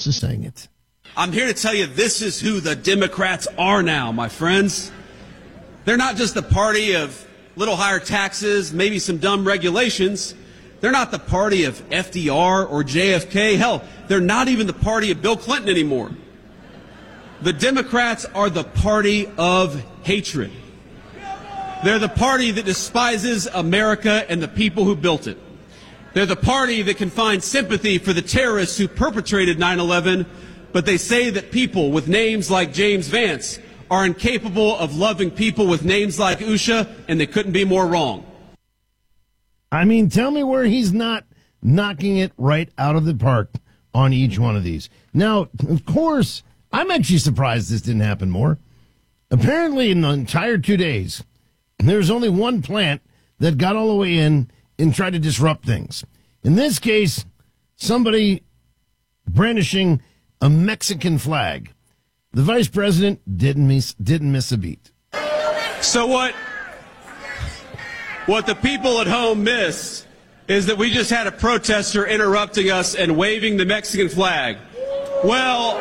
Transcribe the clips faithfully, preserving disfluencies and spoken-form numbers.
Pence is saying it. I'm here to tell you this is who the Democrats are now, my friends. They're not just the party of little higher taxes, maybe some dumb regulations. They're not the party of F D R or J F K. Hell, they're not even the party of Bill Clinton anymore. The Democrats are the party of hatred. They're the party that despises America and the people who built it. They're the party that can find sympathy for the terrorists who perpetrated nine eleven, but they say that people with names like James Vance are incapable of loving people with names like Usha, and they couldn't be more wrong. I mean, tell me where he's not knocking it right out of the park on each one of these. Now, of course, I'm actually surprised this didn't happen more. Apparently, in the entire two days, there's only one plant that got all the way in and tried to disrupt things. In this case, somebody brandishing a Mexican flag. The vice president didn't miss, didn't miss a beat. So what, what the people at home miss is that we just had a protester interrupting us and waving the Mexican flag. Well,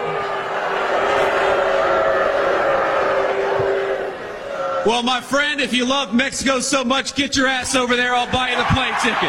well, my friend, if you love Mexico so much, get your ass over there. I'll buy you the plane ticket.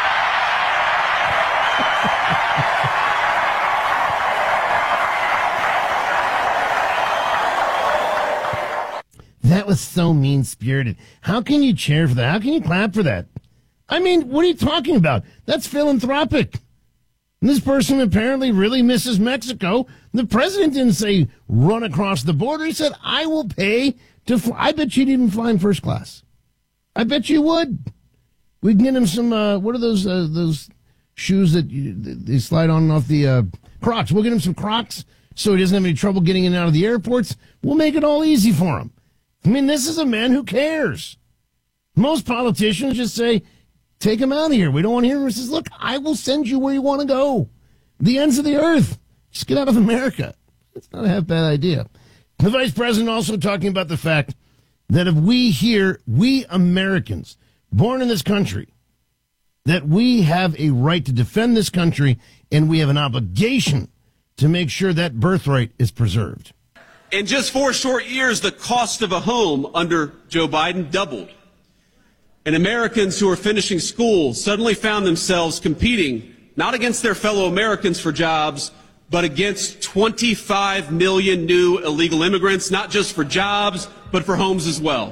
That was so mean-spirited. How can you cheer for that? How can you clap for that? I mean, what are you talking about? That's philanthropic. And this person apparently really misses Mexico. The president didn't say run across the border. He said, I will pay to fly. I bet you'd even fly in first class. I bet you would. We can get him some, uh, what are those uh, those shoes that you, they slide on and off the uh, Crocs? We'll get him some Crocs so he doesn't have any trouble getting in and out of the airports. We'll make it all easy for him. I mean, this is a man who cares. Most politicians just say, take him out of here. We don't want to hear him. He says, look, I will send you where you want to go. The ends of the earth. Just get out of America. It's not a half bad idea. The vice president also talking about the fact that if we here, we Americans, born in this country, that we have a right to defend this country and we have an obligation to make sure that birthright is preserved. In just four short years, the cost of a home under Joe Biden doubled. And Americans who are finishing school suddenly found themselves competing not against their fellow Americans for jobs, but against twenty-five million new illegal immigrants, not just for jobs, but for homes as well.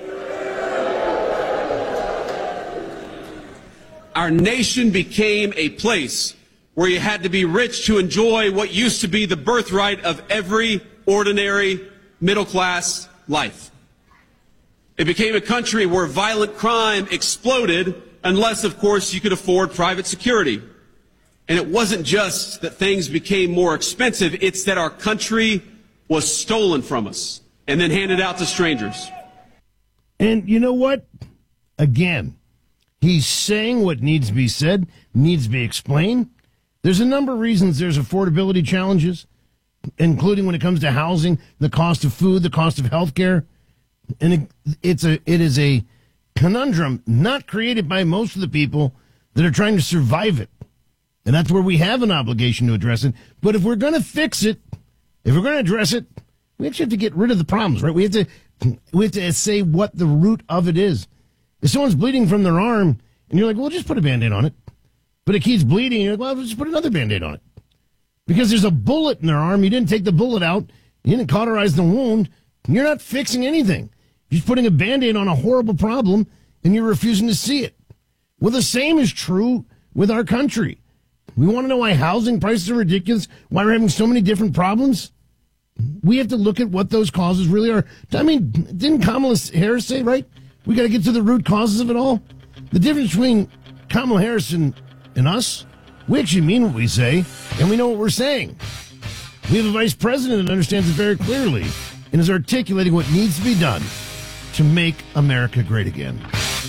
Our nation became a place where you had to be rich to enjoy what used to be the birthright of every ordinary middle-class life. It became a country where violent crime exploded unless, of course, you could afford private security. And it wasn't just that things became more expensive, it's that our country was stolen from us and then handed out to strangers. And you know what? Again, he's saying what needs to be said, needs to be explained. There's a number of reasons there's affordability challenges, including when it comes to housing, the cost of food, the cost of health care. And it, it's a, it is a conundrum not created by most of the people that are trying to survive it. And that's where we have an obligation to address it. But if we're going to fix it, if we're going to address it, we actually have to get rid of the problems, right? We have to, we have to say what the root of it is. If someone's bleeding from their arm, and you're like, well, just put a Band-Aid on it. But it keeps bleeding, and you're like, well, just put another Band-Aid on it. Because there's a bullet in their arm. You didn't take the bullet out. You didn't cauterize the wound. You're not fixing anything. You're just putting a Band-Aid on a horrible problem, and you're refusing to see it. Well, the same is true with our country. We want to know why housing prices are ridiculous, why we're having so many different problems. We have to look at what those causes really are. I mean, didn't Kamala Harris say, right? We got to get to the root causes of it all. The difference between Kamala Harris and, and us, we actually mean what we say, and we know what we're saying. We have a vice president that understands it very clearly and is articulating what needs to be done to make America great again.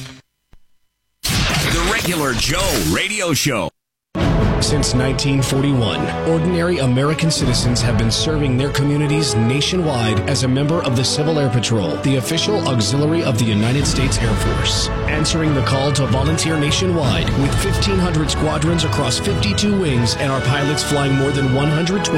The Regular Joe Radio Show. Since nineteen forty-one, ordinary American citizens have been serving their communities nationwide as a member of the Civil Air Patrol, the official auxiliary of the United States Air Force. Answering the call to volunteer nationwide with fifteen hundred squadrons across fifty-two wings and our pilots flying more than one hundred twenty